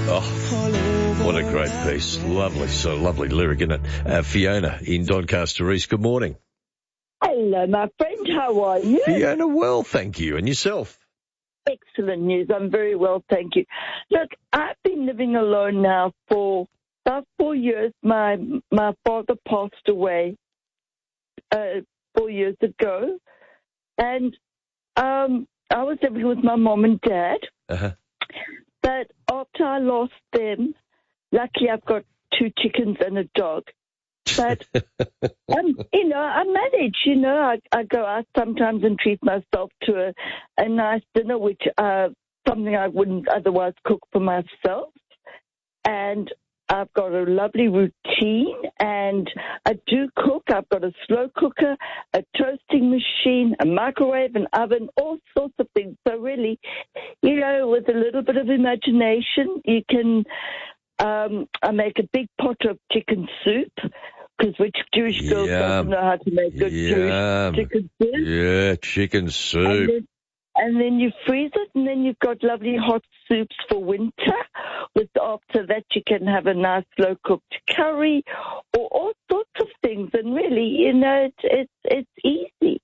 Oh, what a great piece. Lovely, so lovely lyric, isn't it? Fiona in Doncaster East, good morning. Hello, my friend. How are you? Fiona, well, thank you. And yourself? Excellent news. I'm very well, thank you. Look, I've been living alone now for about 4 years. My father passed away 4 years ago. And I was living with my mom and dad. Uh-huh. But after I lost them, luckily I've got 2 chickens and a dog. But, I manage, I go out sometimes and treat myself to a nice dinner, which something I wouldn't otherwise cook for myself. And I've got a lovely routine, and I do cook. I've got a slow cooker, a toasting machine, a microwave, an oven, all sorts of things. So really, with a little bit of imagination, you can... I make a big pot of chicken soup, because which Jewish girl doesn't know how to make good Jewish chicken soup? Yeah, chicken soup. And then you freeze it, and then you've got lovely hot soups for winter. After that, you can have a nice slow-cooked curry or all sorts of things. And really, it's easy.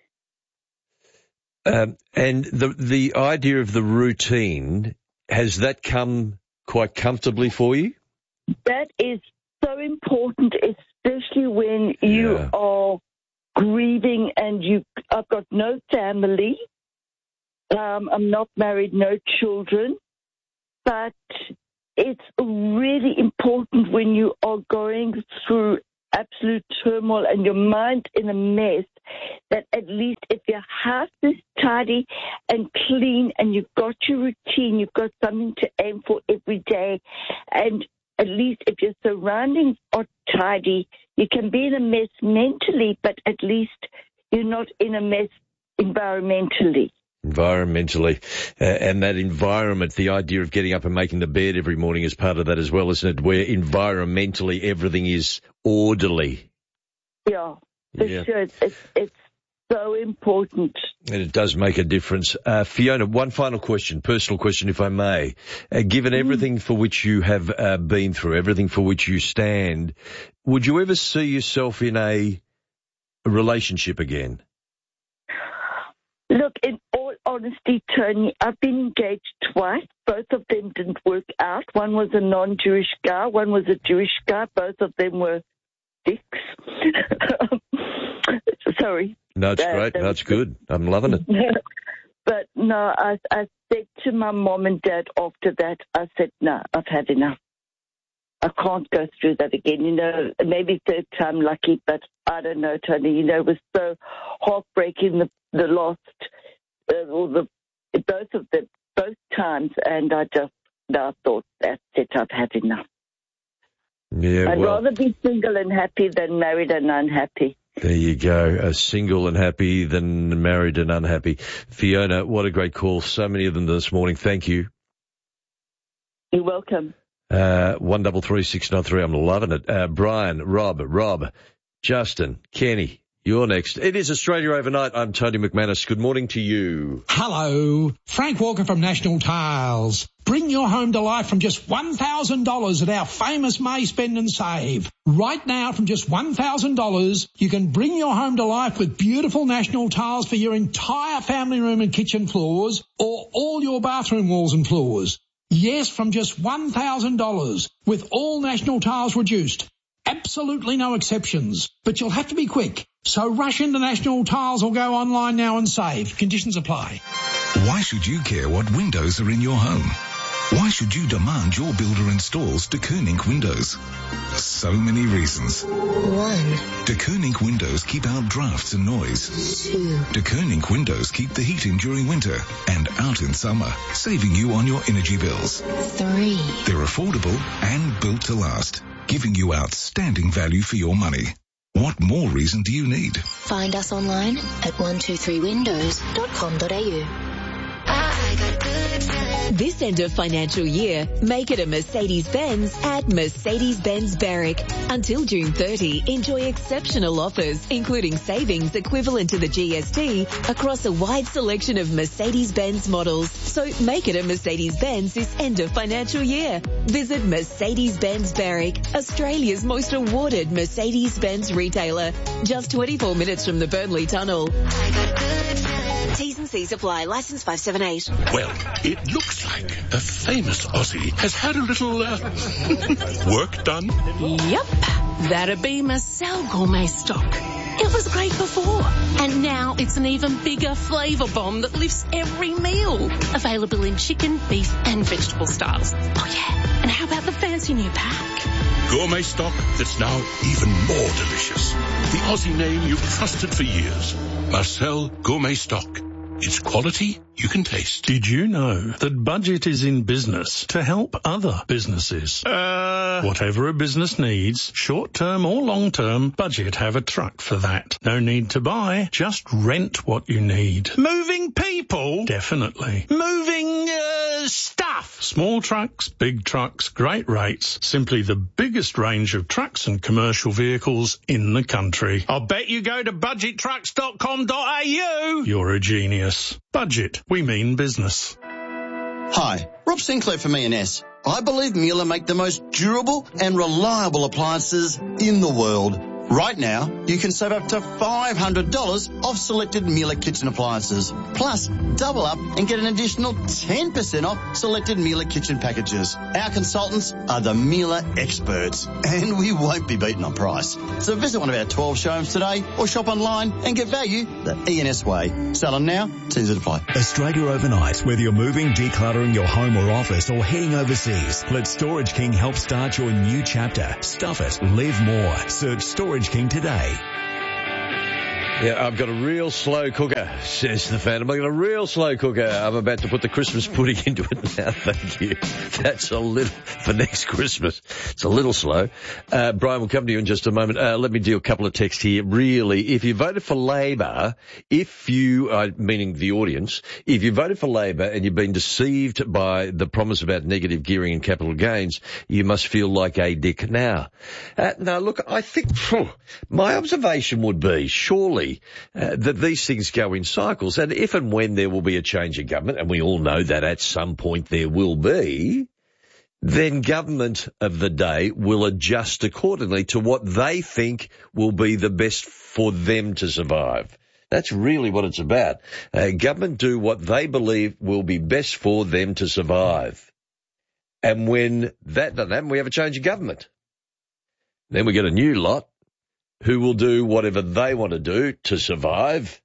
And the idea of the routine, has that come quite comfortably for you? That is so important, especially when you are grieving and I've got no family. I'm not married, no children. But it's really important when you are going through absolute turmoil and your mind in a mess, that at least if your house is tidy and clean and you've got your routine, you've got something to aim for every day, and at least if your surroundings are tidy, you can be in a mess mentally, but at least you're not in a mess environmentally. And that environment, the idea of getting up and making the bed every morning is part of that as well, isn't it? Where environmentally everything is orderly. Yeah, for sure. It's so important. And it does make a difference. Fiona, one final question, personal question, if I may. Given everything for which you have been through, everything for which you stand, would you ever see yourself in a relationship again? Look, in all honesty, Tony, I've been engaged twice. Both of them didn't work out. One was a non-Jewish guy. One was a Jewish guy. Both of them were dicks. Sorry. No, it's great. No, it's good. I'm loving it. But no, I said to my mom and dad after that, I said, no, I've had enough. I can't go through that again. Maybe third time lucky, but I don't know, Tony. It was so heartbreaking the last, both times, and I thought, that's it, I've had enough. Yeah, I'd rather be single and happy than married and unhappy. There you go, single and happy than married and unhappy. Fiona, what a great call. So many of them this morning. Thank you. You're welcome. 133693. I'm loving it. Brian, Rob, Justin, Kenny, you're next. It is Australia Overnight. I'm Tony McManus. Good morning to you. Hello. Frank Walker from National Tiles. Bring your home to life from just $1,000 at our famous May Spend and Save. Right now, from just $1,000, you can bring your home to life with beautiful National Tiles for your entire family room and kitchen floors, or all your bathroom walls and floors. Yes, from just $1,000, with all National Tiles reduced. Absolutely no exceptions, but you'll have to be quick. So rush into National Tiles or go online now and save. Conditions apply. Why should you care what windows are in your home? Why should you demand your builder installs De Koning windows? So many reasons. 1. De Koning windows keep out drafts and noise. 2. De Koning windows keep the heat in during winter and out in summer, saving you on your energy bills. 3. They're affordable and built to last, giving you outstanding value for your money. What more reason do you need? Find us online at 123windows.com.au. This end of financial year, make it a Mercedes-Benz at Mercedes-Benz Berwick. Until June 30, enjoy exceptional offers, including savings equivalent to the GST across a wide selection of Mercedes-Benz models. So make it a Mercedes-Benz this end of financial year. Visit Mercedes-Benz Berwick, Australia's most awarded Mercedes-Benz retailer. Just 24 minutes from the Burnley Tunnel. T's and C's apply. Licence 578. Well, it looks like a famous Aussie has had a little work done. Yep, that'd be Marcel Gourmet Stock. It was great before, and now it's an even bigger flavour bomb that lifts every meal. Available in chicken, beef and vegetable styles. Oh yeah, and how about the fancy new pack? Gourmet Stock that's now even more delicious. The Aussie name you've trusted for years. Marcel Gourmet Stock. It's quality you can taste. Did you know that Budget is in business to help other businesses? Whatever a business needs, short-term or long-term, Budget have a truck for that. No need to buy, just rent what you need. Moving people? Definitely. Moving, stuff? Small trucks, big trucks, great rates. Simply the biggest range of trucks and commercial vehicles in the country. I'll bet you go to budgettrucks.com.au. You're a genius. Budget. We mean business. Hi, Rob Sinclair from E&S. I believe Miele make the most durable and reliable appliances in the world. Right now, you can save up to $500 off selected Miele kitchen appliances. Plus, double up and get an additional 10% off selected Miele kitchen packages. Our consultants are the Miele experts, and we won't be beaten on price. So visit one of our 12 showrooms today or shop online and get value the E&S way. Selling now, T's apply. Australia overnight, whether you're moving, decluttering your home or office, or heading overseas, let Storage King help start your new chapter. Stuff it, live more. Search Storage King today. Yeah, I've got a real slow cooker, says the Phantom. I've got a real slow cooker. I'm about to put the Christmas pudding into it now, thank you. That's a little, for next Christmas. It's a little slow. Brian, we'll come to you in just a moment. Let me do a couple of texts here. Really, if you voted for Labor, meaning the audience, if you voted for Labor and you've been deceived by the promise about negative gearing and capital gains, you must feel like a dick now. Now, look, I think my observation would be, surely, that these things go in cycles, and if and when there will be a change in government, and we all know that at some point there will be, then government of the day will adjust accordingly to what they think will be the best for them to survive. That's really what it's about. Government do what they believe will be best for them to survive. And when that doesn't happen, we have a change of government. Then we get a new lot who will do whatever they want to do to survive.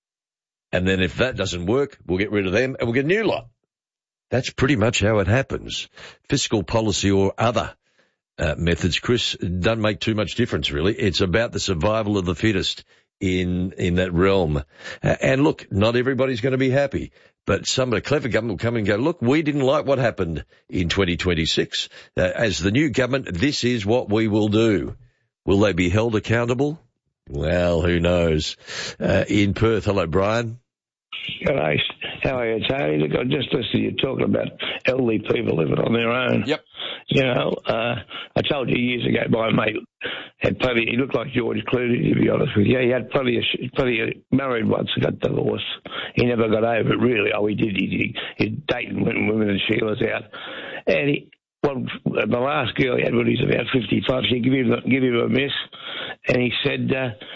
And then if that doesn't work, we'll get rid of them and we'll get a new lot. That's pretty much how it happens. Fiscal policy or other methods, Chris, doesn't make too much difference, really. It's about the survival of the fittest in that realm. And look, not everybody's going to be happy. But some of the clever government will come and go, look, we didn't like what happened in 2026. As the new government, this is what we will do. Will they be held accountable? Well, who knows? In Perth, hello, Brian. G'day. How are you, Tony? Look, I just listened to you talking about elderly people living on their own. Yep. You know, I told you years ago, my mate had plenty. He looked like George Clooney, to be honest with you. He had plenty of married once and got divorced. He never got over it, really. Oh, he did. He dated women and Sheila's out. And the last girl he had when he was about 55, she gave him a miss, and he said,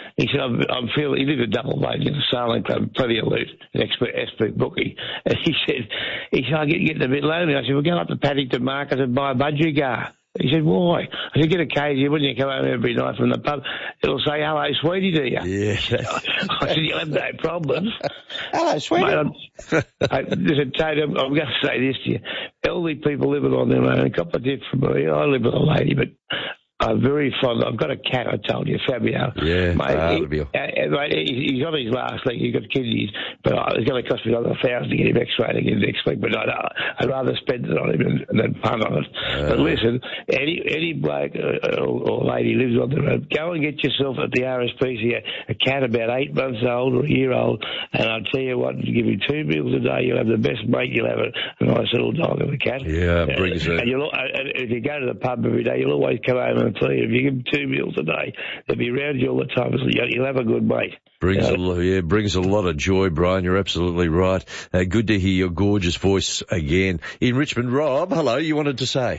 I'm feeling, he lived a double bed in the Sailing Club, plenty of loot, an expert bookie, and he said, I'm getting a bit lonely. I said, we'll go up to Paddington Market and buy a budgie car. He said, why? I said, get a cage when you come home every night from the pub. It'll say, hello, sweetie, to you. Yeah. I said, you'll have no problems. Hello, sweetie. Listen, Tate, I'm going to say this to you. Elderly people living on their own, a couple of tips from me. I live with a lady, but I'm very fond. I've got a cat, I told you, Fabio. Yeah, mate, he's on his last leg. He's got kidneys, but it's going to cost me another $1,000 to get him X-rayed again next week. But I'd rather spend it on him than punt on it. But listen, any bloke or lady lives on the road, go and get yourself at the RSPCA a cat about 8 months old or a year old, and I'll tell you what, give you 2 meals a day, you'll have the best mate. You'll have a nice little dog and a cat. Yeah, brings it. And if you go to the pub every day, you'll always come home and tell you, if you give them 2 meals a day, they'll be around you all the time. So you'll have a good mate. Brings a lot of joy, Brian. You're absolutely right. Good to hear your gorgeous voice again. In Richmond, Rob, hello, you wanted to say?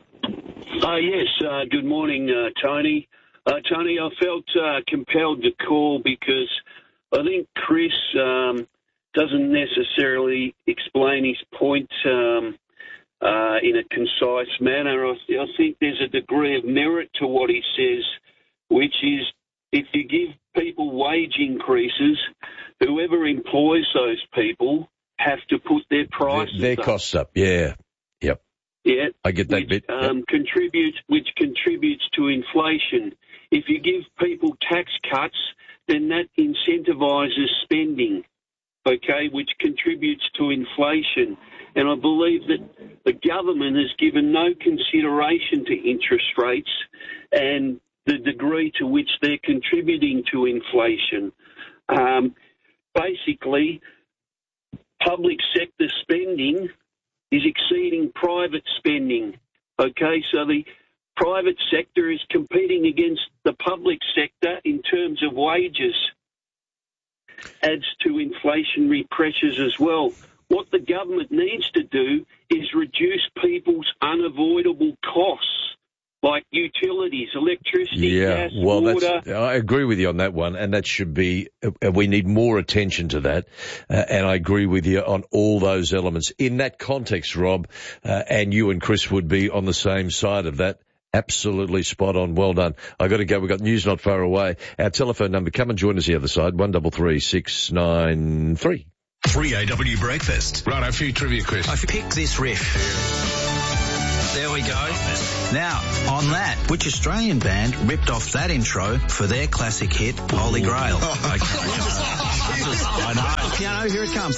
Yes, good morning, Tony. Tony, I felt compelled to call because I think Chris doesn't necessarily explain his point in a concise manner. I think there's a degree of merit to what he says, which is if you give people wage increases, whoever employs those people have to put their prices their costs up. Yeah. Yep. Yeah. I get that bit. Which contributes to inflation. If you give people tax cuts, then that incentivises spending, okay, which contributes to inflation. And I believe that the government has given no consideration to interest rates and the degree to which they're contributing to inflation. Basically, public sector spending is exceeding private spending, okay? So the private sector is competing against the public sector in terms of wages, adds to inflationary pressures as well. What the government needs to do is reduce people's unavoidable costs, like utilities, electricity, gas, water. I agree with you on that one, and that should be, we need more attention to that, and I agree with you on all those elements. In that context, Rob, and you and Chris would be on the same side of that. Absolutely spot on. Well done. I got to go. We've got news not far away. Our telephone number, come and join us the other side, 133 693. 3AW Breakfast. Right, a few trivia questions. I picked this riff. There we go. Now, on that, which Australian band ripped off that intro for their classic hit, Holy Grail? Okay. I know. Piano, here it comes.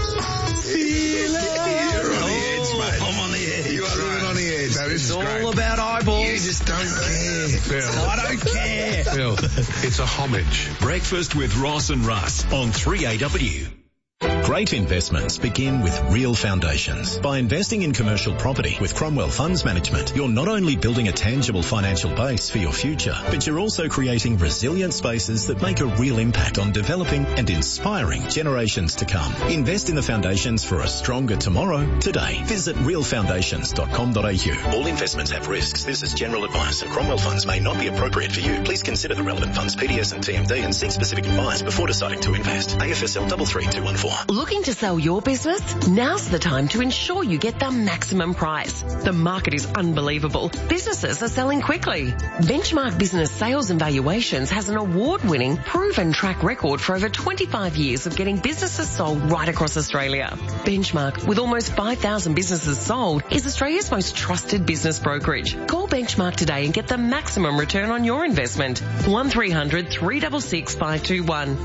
You're on the edge, mate. I'm on the edge. You are living on the edge. No, this is all great. about eyeballs. You just don't care. Phil. I don't care. Phil, it's a homage. Breakfast with Ross and Russ on 3AW. Great investments begin with real foundations. By investing in commercial property with Cromwell Funds Management, you're not only building a tangible financial base for your future, but you're also creating resilient spaces that make a real impact on developing and inspiring generations to come. Invest in the foundations for a stronger tomorrow today. Visit realfoundations.com.au. All investments have risks. This is general advice, and Cromwell Funds may not be appropriate for you. Please consider the relevant funds, PDS and TMD, and seek specific advice before deciding to invest. AFSL 33214. Looking to sell your business? Now's the time to ensure you get the maximum price. The market is unbelievable. Businesses are selling quickly. Benchmark Business Sales and Valuations has an award-winning, proven track record for over 25 years of getting businesses sold right across Australia. Benchmark, with almost 5,000 businesses sold, is Australia's most trusted business brokerage. Call Benchmark today and get the maximum return on your investment. 1300 366 521.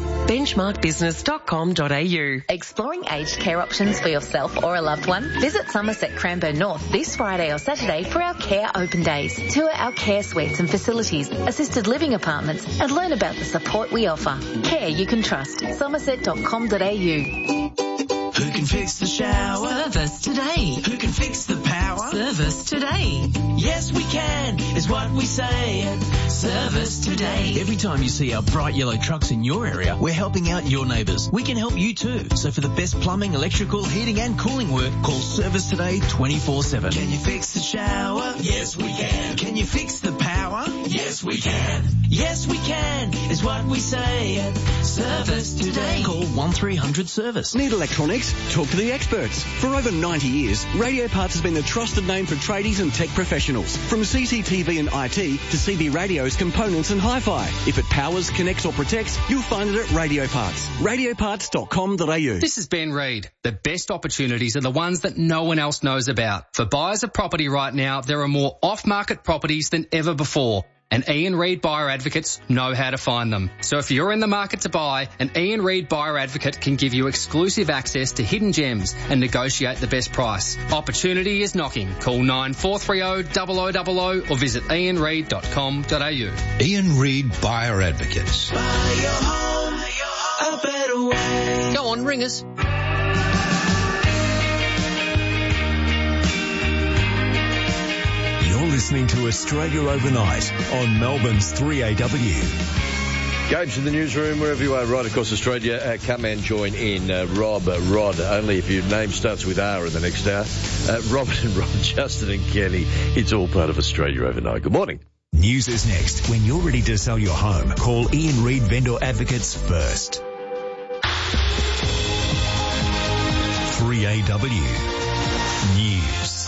Benchmarkbusiness.com.au. Exploring aged care options for yourself or a loved one? Visit Somerset Cranbourne North this Friday or Saturday for our Care Open Days. Tour our care suites and facilities, assisted living apartments, and learn about the support we offer. Care you can trust. Somerset.com.au. Who can fix the shower? Service today. Who can fix the power? Service today. Yes, we can, is what we say. Service today. Every time you see our bright yellow trucks in your area, we're helping out your neighbours. We can help you too. So for the best plumbing, electrical, heating and cooling work, call Service Today 24/7. Can you fix the shower? Yes, we can. Can you fix the power? Yes, we can. Yes, we can, is what we say. Service Today. Call 1300 Service. Need electronics? Talk to the experts. For over 90 years, Radio Parts has been the trusted trusted name for tradies and tech professionals. From CCTV and IT to CB radios, components and hi-fi. If it powers, connects or protects, you'll find it at Radio Parts. Radioparts.com.au. This is Ben Reid. The best opportunities are the ones that no one else knows about. For buyers of property right now, there are more off-market properties than ever before. And Ian Reid Buyer Advocates know how to find them. So if you're in the market to buy, an Ian Reid Buyer Advocate can give you exclusive access to hidden gems and negotiate the best price. Opportunity is knocking. Call 9430 0000 or visit ianreid.com.au. Ian Reid Buyer Advocates. Buy your home a better way. Go on, ring us. You're listening to Australia Overnight on Melbourne's 3AW. Go to the newsroom wherever you are right across Australia. Come and join in. Rod, only if your name starts with R in the next hour. Robert and Rod, Justin and Kenny. It's all part of Australia Overnight. Good morning. News is next. When you're ready to sell your home, call Ian Reid Vendor Advocates first. 3AW News.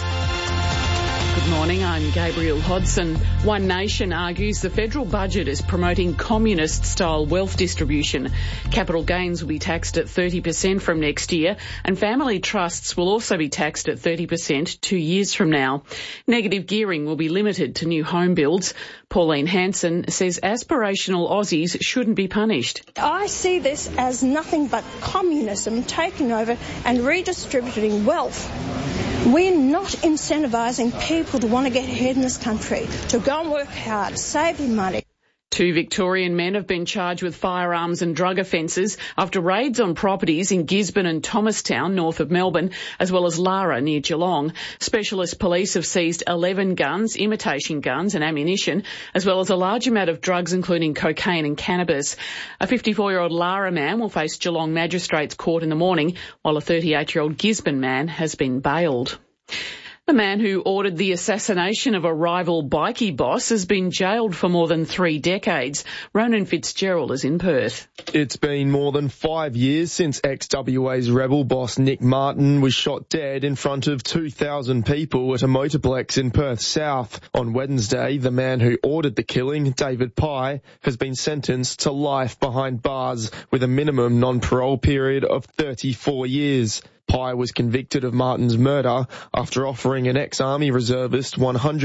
Good morning, I'm Gabrielle Hodson. One Nation argues the federal budget is promoting communist-style wealth distribution. Capital gains will be taxed at 30% from next year, and family trusts will also be taxed at 30% 2 years from now. Negative gearing will be limited to new home builds. Pauline Hanson says aspirational Aussies shouldn't be punished. I see this as nothing but communism taking over and redistributing wealth. We're not incentivising people to want to get ahead in this country, to go and work hard, save your money. 2 Victorian men have been charged with firearms and drug offences after raids on properties in Gisborne and Thomastown, north of Melbourne, as well as Lara, near Geelong. Specialist police have seized 11 guns, imitation guns and ammunition, as well as a large amount of drugs, including cocaine and cannabis. A 54-year-old Lara man will face Geelong Magistrates Court in the morning, while a 38-year-old Gisborne man has been bailed. The man who ordered the assassination of a rival bikie boss has been jailed for more than 3 decades. Ronan Fitzgerald is in Perth. It's been more than 5 years since ex-WA's rebel boss Nick Martin was shot dead in front of 2,000 people at a motorplex in Perth South. On Wednesday, the man who ordered the killing, David Pye, has been sentenced to life behind bars with a minimum non-parole period of 34 years. Pye was convicted of Martin's murder after offering an ex-army reservist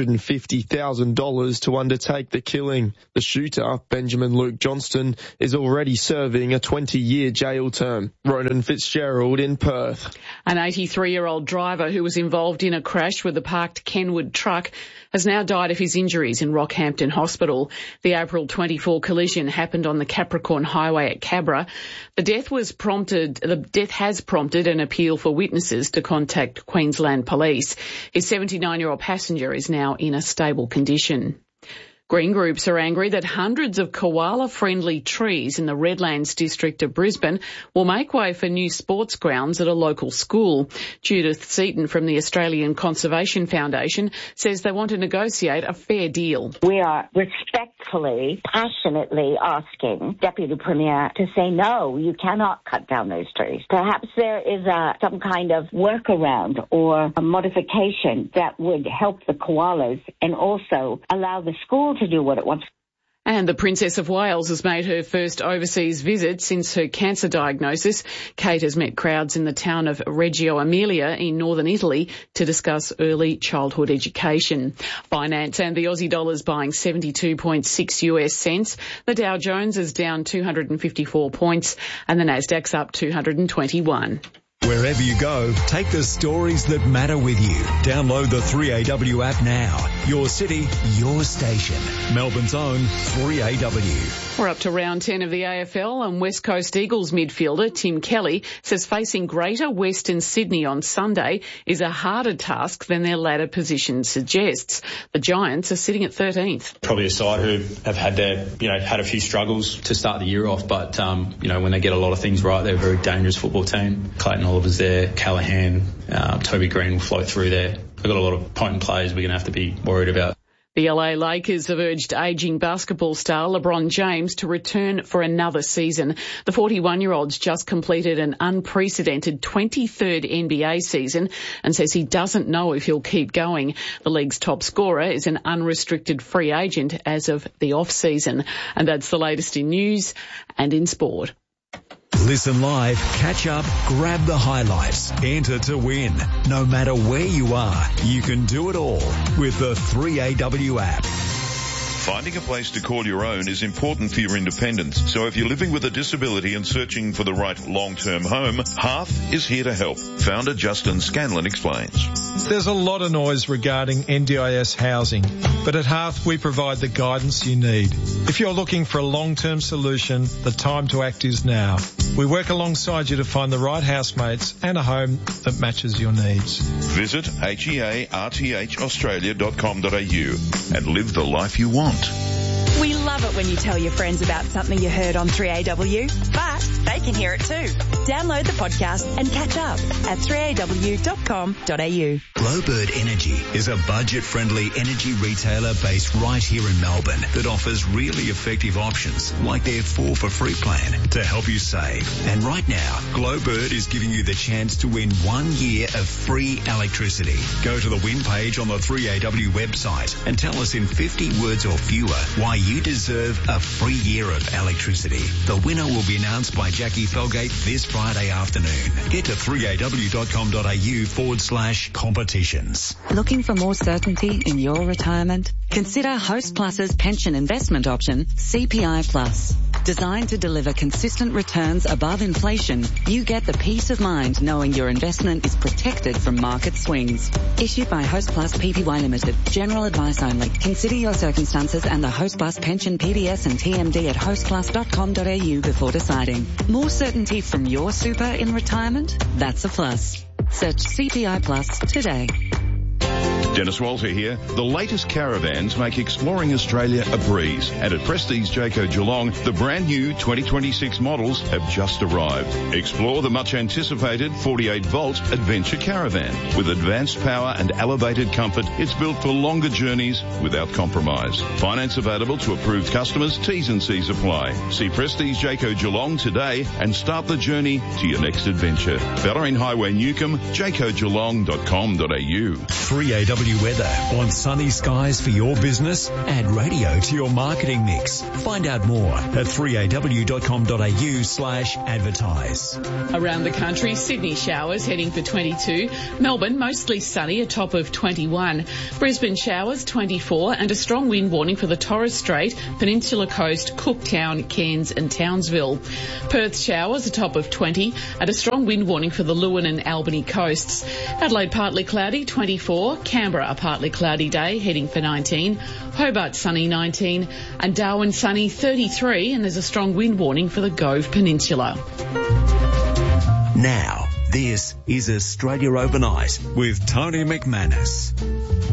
$150,000 to undertake the killing. The shooter, Benjamin Luke Johnston, is already serving a 20-year jail term. Ronan Fitzgerald in Perth. An 83-year-old driver who was involved in a crash with a parked Kenwood truck has now died of his injuries in Rockhampton Hospital. The April 24 collision happened on the Capricorn Highway at Cabra. The death has prompted an appeal for witnesses to contact Queensland Police. His 79-year-old passenger is now in a stable condition. Green groups are angry that hundreds of koala-friendly trees in the Redlands district of Brisbane will make way for new sports grounds at a local school. Judith Seaton from the Australian Conservation Foundation says they want to negotiate a fair deal. We are respectfully, passionately asking Deputy Premier to say no, you cannot cut down those trees. Perhaps there is some kind of workaround or a modification that would help the koalas and also allow the school to do what it wants. And the Princess of Wales has made her first overseas visit since her cancer diagnosis. Kate has met crowds in the town of Reggio Emilia in northern Italy to discuss early childhood education. Finance and the Aussie dollar's buying 72.6 US cents. The Dow Jones is down 254 points and the Nasdaq's up 221. Wherever you go, take the stories that matter with you. Download the 3AW app now. Your city, your station. Melbourne's own 3AW. We're up to round 10 of the AFL, and West Coast Eagles midfielder Tim Kelly says facing Greater Western Sydney on Sunday is a harder task than their ladder position suggests. The Giants are sitting at 13th. Probably a side who have had had a few struggles to start the year off, but when they get a lot of things right, they're a very dangerous football team. Clayton Oliver's there, Callaghan, Toby Green will float through there. They've got a lot of potent players we're going to have to be worried about. The LA Lakers have urged ageing basketball star LeBron James to return for another season. The 41-year-old's just completed an unprecedented 23rd NBA season and says he doesn't know if he'll keep going. The league's top scorer is an unrestricted free agent as of the off-season. And that's the latest in news and in sport. Listen live, catch up, grab the highlights, enter to win. No matter where you are, you can do it all with the 3AW app. Finding a place to call your own is important for your independence. So if you're living with a disability and searching for the right long-term home, Hearth is here to help. Founder Justin Scanlon explains. There's a lot of noise regarding NDIS housing, but at Hearth we provide the guidance you need. If you're looking for a long-term solution, the time to act is now. We work alongside you to find the right housemates and a home that matches your needs. Visit hearthaustralia.com.au and live the life you want. We love it when you tell your friends about something you heard on 3AW, but they can hear it too. Download the podcast and catch up at 3aw.com.au. Glowbird Energy is a budget-friendly energy retailer based right here in Melbourne that offers really effective options like their 4 for free plan to help you save. And right now, Glowbird is giving you the chance to win 1 year of free electricity. Go to the win page on the 3AW website and tell us in 50 words or fewer why you deserve a free year of electricity. The winner will be announced by Jackie Felgate this Friday afternoon. Get to 3aw.com.au/competitions. Looking for more certainty in your retirement? Consider Host Plus's pension investment option, CPI Plus. Designed to deliver consistent returns above inflation, you get the peace of mind knowing your investment is protected from market swings. Issued by Host Plus Pty Limited. General advice only. Consider your circumstances and the Host Plus pension PDS and TMD at hostplus.com.au before deciding. More certainty from your super in retirement? That's a plus. Search CPI Plus today. Dennis Walter here. The latest caravans make exploring Australia a breeze. And at Prestige Jayco Geelong, the brand new 2026 models have just arrived. Explore the much anticipated 48-volt Adventure Caravan. With advanced power and elevated comfort, it's built for longer journeys without compromise. Finance available to approved customers. T's and C's apply. See Prestige Jayco Geelong today and start the journey to your next adventure. Bellarine Highway Newcomb, jaycogeelong.com.au. 3AW weather. Want sunny skies for your business? Add radio to your marketing mix. Find out more at 3aw.com.au/advertise. Around the country, Sydney showers heading for 22. Melbourne mostly sunny, a top of 21. Brisbane showers 24 and a strong wind warning for the Torres Strait, Peninsula Coast, Cooktown, Cairns and Townsville. Perth showers, a top of 20 and a strong wind warning for the Lewin and Albany coasts. Adelaide partly cloudy, 24. Canberra a partly cloudy day, heading for 19. Hobart sunny, 19. And Darwin sunny, 33. And there's a strong wind warning for the Gove Peninsula. Now, this is Australia Overnight with Tony McManus.